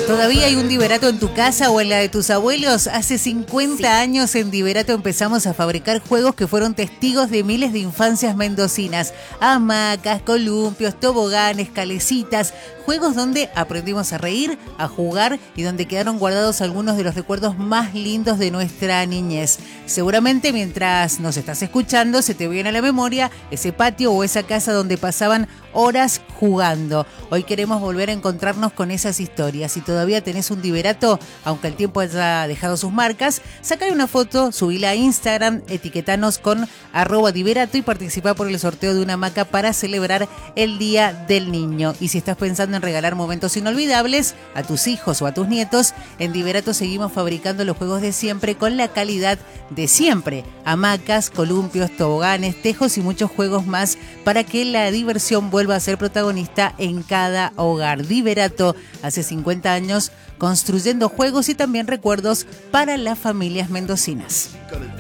¿Todavía hay un Diverato en tu casa o en la de tus abuelos? Hace 50 años en Diverato empezamos a fabricar juegos que fueron testigos de miles de infancias mendocinas. Hamacas, columpios, toboganes, calecitas, juegos donde aprendimos a reír, a jugar y donde quedaron guardados algunos de los recuerdos más lindos de nuestra niñez. Seguramente mientras nos estás escuchando se te viene a la memoria ese patio o esa casa donde pasaban horas jugando. Hoy queremos volver a encontrarnos con esas historias. Si todavía tenés un Diverato, aunque el tiempo haya dejado sus marcas, sacale una foto, subila a Instagram, etiquetanos con @Diverato y participá por el sorteo de una hamaca para celebrar el Día del Niño. Y si estás pensando en regalar momentos inolvidables a tus hijos o a tus nietos, en Diverato seguimos fabricando los juegos de siempre con la calidad de siempre. Hamacas, columpios, toboganes, tejos y muchos juegos más para que la diversión vuelva a ser protagonista en cada hogar. Diverato, hace 50 años, construyendo juegos y también recuerdos para las familias mendocinas.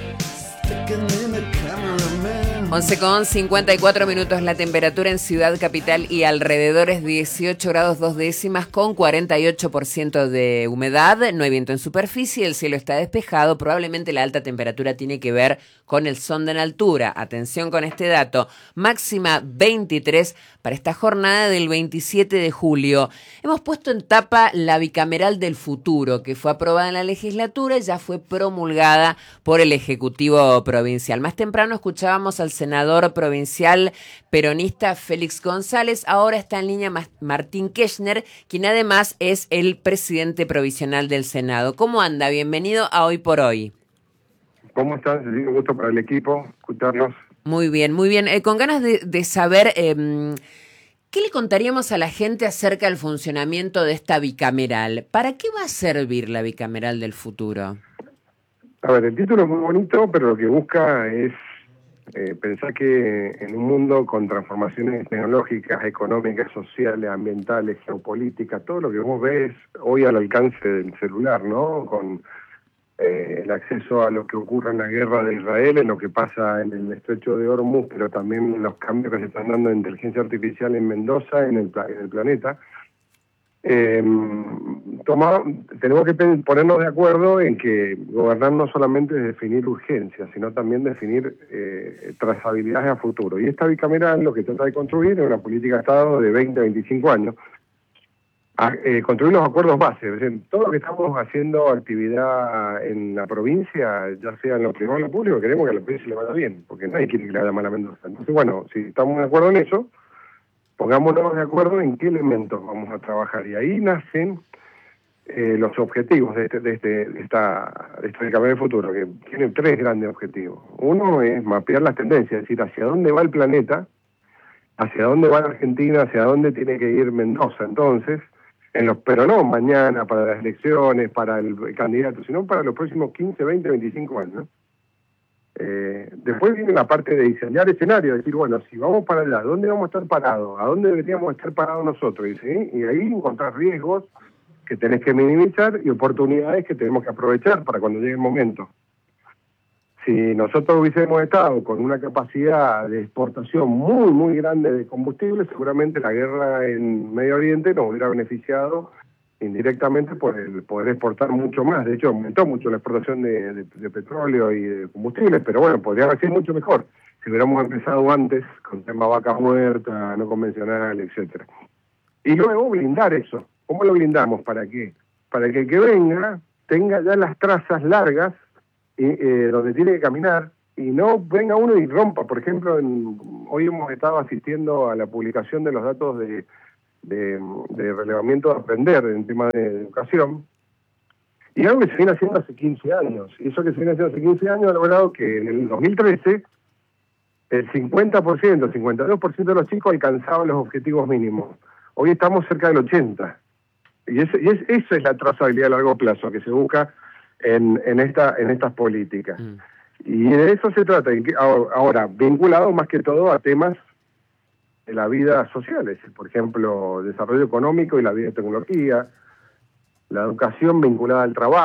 11:54 la temperatura en Ciudad Capital y alrededores 18 grados 2 décimas con 48% de humedad, no hay viento en superficie, el cielo está despejado, probablemente la alta temperatura tiene que ver con el sonda en altura. Atención con este dato, máxima 23 para esta jornada del 27 de julio. Hemos puesto en tapa la bicameral del futuro, que fue aprobada en la legislatura y ya fue promulgada por el Ejecutivo Provincial. Más temprano escuchábamos al senador provincial peronista Félix González, ahora está en línea Martín Kirchner, quien además es el presidente provisional del Senado. ¿Cómo anda? Bienvenido a Hoy por Hoy. ¿Cómo estás? Un gusto para el equipo, escucharnos. Muy bien, muy bien. Con ganas de saber, ¿qué le contaríamos a la gente acerca del funcionamiento de esta bicameral? ¿Para qué va a servir la bicameral del futuro? A ver, el título es muy bonito, pero lo que busca es pensar que en un mundo con transformaciones tecnológicas, económicas, sociales, ambientales, geopolíticas, todo lo que vos ves hoy al alcance del celular, ¿no? Con el acceso a lo que ocurre en la guerra de Israel, en lo que pasa en el estrecho de Hormuz, pero también en los cambios que se están dando en inteligencia artificial en Mendoza, en el planeta. Tenemos que ponernos de acuerdo en que gobernar no solamente es definir urgencias, sino también definir trazabilidades a futuro. Y esta bicameral lo que trata de construir es una política de Estado de 20 a 25 años. Construir los acuerdos base, es decir, todo lo que estamos haciendo actividad en la provincia, ya sea en lo privado o en lo público, queremos que a la provincia le vaya bien, porque nadie quiere que le vaya mal a Mendoza. Entonces, bueno, si estamos de acuerdo en eso, pongámonos de acuerdo en qué elementos vamos a trabajar. Y ahí nacen los objetivos de esta bicameral del futuro, que tiene 3 grandes objetivos. Uno es mapear las tendencias, es decir, hacia dónde va el planeta, hacia dónde va la Argentina, hacia dónde tiene que ir Mendoza. Entonces, pero no mañana para las elecciones, para el candidato, sino para los próximos 15, 20, 25 años. Después viene la parte de diseñar escenarios, decir, bueno, si vamos para allá, ¿dónde vamos a estar parados? ¿A dónde deberíamos estar parados nosotros? Y ahí encontrar riesgos que tenés que minimizar y oportunidades que tenemos que aprovechar para cuando llegue el momento. Si nosotros hubiésemos estado con una capacidad de exportación muy, muy grande de combustible, seguramente la guerra en Medio Oriente nos hubiera beneficiado indirectamente por el poder exportar mucho más. De hecho, aumentó mucho la exportación de petróleo y de combustibles, pero bueno, podría haber sido mucho mejor si hubiéramos empezado antes con tema vaca muerta, no convencional, etcétera. Y luego blindar eso. ¿Cómo lo blindamos? ¿Para qué? Para que el que venga tenga ya las trazas largas donde tiene que caminar y no venga uno y rompa. Por ejemplo, hoy hemos estado asistiendo a la publicación de los datos de relevamiento de aprender en tema de educación, y algo que se viene haciendo hace 15 años. Y eso que se viene haciendo hace 15 años ha logrado que en el 2013 el 50%, el 52% de los chicos alcanzaban los objetivos mínimos. Hoy estamos cerca del 80%. Y eso es la trazabilidad a largo plazo que se busca en estas políticas. Y de eso se trata. Ahora, vinculado más que todo a temas de la vida social, es decir, por ejemplo, desarrollo económico y la vida de tecnología, la educación vinculada al trabajo.